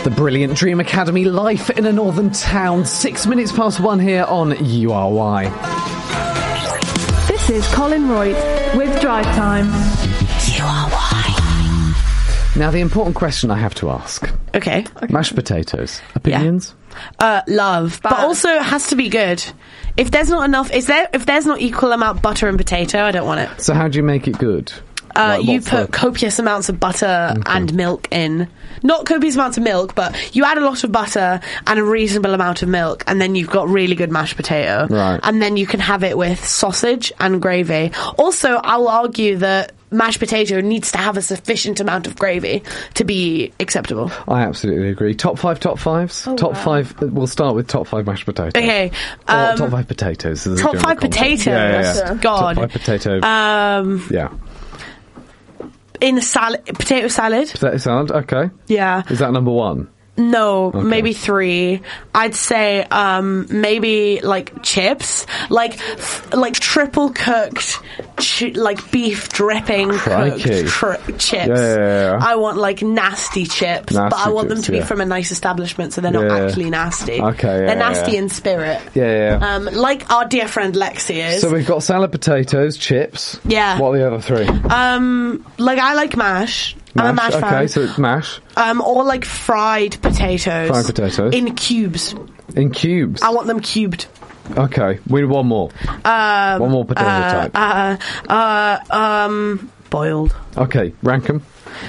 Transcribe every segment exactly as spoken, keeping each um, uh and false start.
The brilliant Dream Academy, Life in a Northern Town. Six minutes past one here on U R Y. This is Colin Roy with Drive Time. U R Y. Now, the important question I have to ask. Okay. okay. Mashed potatoes. Opinions? Yeah. Uh, love. Bad. But also it has to be good. If there's not enough, is there, if there's not equal amount butter and potato, I don't want it. So how do you make it good? Uh, like, you put the... copious amounts of butter okay. and milk in. Not copious amounts of milk, but you add a lot of butter and a reasonable amount of milk, and then you've got really good mashed potato. Right. And then you can have it with sausage and gravy. Also, I'll argue that mashed potato needs to have a sufficient amount of gravy to be acceptable. I absolutely agree. Top five, top fives? Oh, top wow. five, we'll start with top five mashed potatoes. Okay. Um, or top five potatoes. Top five potatoes? Yeah, yeah, yeah. God. Top five potato. Um, yeah. In a salad, potato salad. Potato salad, okay. Yeah. Is that number one? No, okay. maybe three. I'd say um, maybe like chips, like f- like triple cooked, ch- like beef dripping Crikey. cooked tri- chips. Yeah, yeah, yeah. I want like nasty chips, nasty but I want chips, them to be yeah. from a nice establishment, so they're not yeah. actually nasty. Okay, yeah, they're nasty yeah. in spirit. Yeah, yeah. yeah. Um, like our dear friend Lexi is. So we've got salad, potatoes, chips. Yeah. What are the other three? Um, like I like mash. Mash, I'm a mash okay, fan. so it's mash. Um, or like fried potatoes. Fried potatoes. In cubes. In cubes? I want them cubed. Okay, we need one more. Um, one more potato uh, type. Uh, uh, um, boiled. Okay, rank them.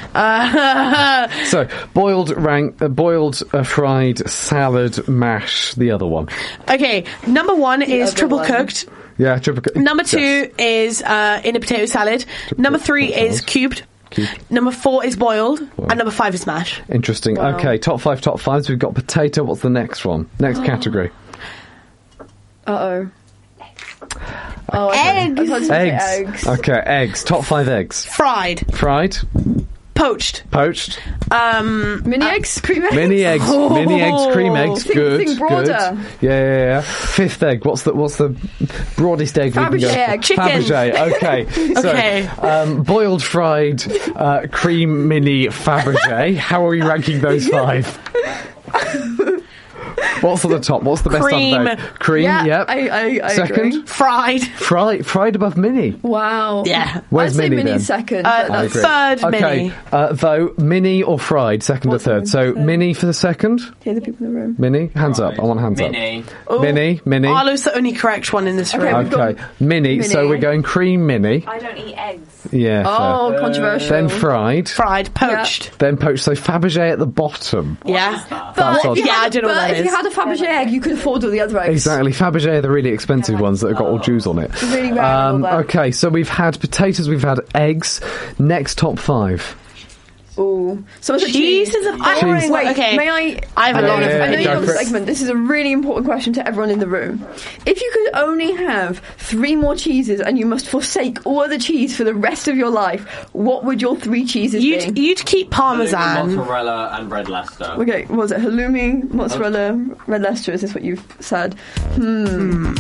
Uh, so, boiled, rank, uh, boiled, uh, fried, salad, mash, the other one. Okay, number one the is triple one. cooked. Yeah, triple cooked. Number two yes. is uh, in a potato salad. Triple number three salad. is cubed. Cubed. Number four is boiled. Wow. And number five is mash. Interesting. Wow. Okay, top five, top fives. We've got potato. What's the next one? Next category. Uh-oh. Oh, eggs. I thought you Eggs. said eggs. Okay, eggs. Top five eggs. Fried. Fried. Poached. Poached. Um, Mini eggs, cream eggs. Mini eggs. Oh. Mini eggs, cream eggs. Think- good. think broader. Good. Yeah, yeah, yeah. Fifth egg. What's the what's the broadest egg we can Fabergé go? egg. Chicken. Fabergé. Okay. So, Okay. um, boiled, fried, uh, cream, mini, Fabergé. How are we ranking those five? What's at the top? What's the best Cream. of those? Cream. Yeah, Yep. I, I, I Second. agree. fried. Fried. Fried above mini. Wow. Yeah. Where's I'd say mini mini then? second. Uh, but I that's agree. Third okay. mini. Uh, though, mini or fried, second What's or third. the So, third? mini for the second. Here, the people in the room. Mini. Hands up. I want hands Mini. up. Mini. Mini. Arlo's the only correct one in this Okay, room. we've got Okay. Mini. So mini. we're going cream mini. I don't eat eggs. Yeah. Oh, fair. controversial. Then fried. Fried. Poached. Then poached. So Fabergé at the bottom. Yeah. That's odd. If you Yeah, had- I don't know but what that if is. you had a Fabergé egg, you could afford all the other eggs. Exactly. Fabergé are the really expensive ones that have got all Jews on it. Really rare Um, and all that. okay, so we've had potatoes, we've had eggs. Next top five. Ooh. So is it Cheese cheese? is a I- Cheese. Wait, Okay. may I... I have a Yeah, lot yeah, of yeah, I know go you're on for the it. segment. This is a really important question to everyone in the room. If you could only have three more cheeses and you must forsake all other cheese for the rest of your life, what would your three cheeses You'd, be? you'd keep Parmesan. Mozzarella and red Leicester. Okay, what was it halloumi, mozzarella, red Leicester? Is this what you've said? Hmm.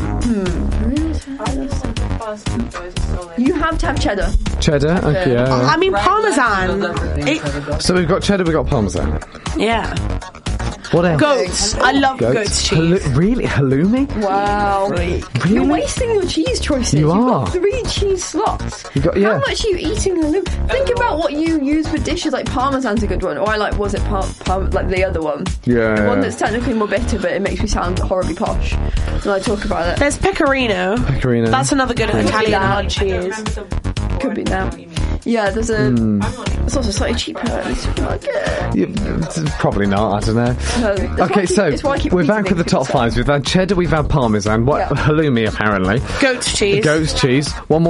You have to have cheddar. Cheddar. Okay. yeah, yeah. I mean, Parmesan. It, So we've got cheddar, we've got parmesan. yeah. What else? Goats. I love goat's cheese. Hallu- really? Halloumi? Wow. Really? You're wasting your cheese choices. You You've are. got three cheese slots. You got- yeah. How much are you eating halloumi? Think about what you use for dishes. Like Parmesan's a good one. Or I like, was it par- par- like the other one? Yeah. The one yeah. that's technically more bitter, but it makes me sound horribly posh when I talk about it. There's Pecorino. Pecorino. That's another good Italian that. hard cheese. Could be now. Yeah, there's a. Hmm. It's also slightly cheaper at the supermarket. Yeah, it's probably not, I don't know. No, that's why I Okay, keep- so it's why I keep we're repeating back with the things top people say. fives. We've had cheddar, we've had parmesan, what Yeah. halloumi apparently. Goat's cheese. Goat's cheese. One more.